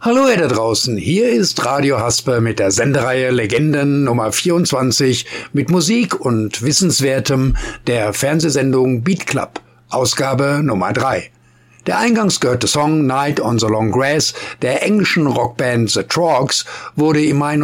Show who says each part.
Speaker 1: Hallo ihr da draußen, hier ist Radio Hasper mit der Sendereihe Legenden Nummer 24 mit Musik und Wissenswertem der Fernsehsendung Beat Club, Ausgabe Nummer 3. Der eingangs gehörte Song Night on the Long Grass der englischen Rockband The Troggs wurde im Mai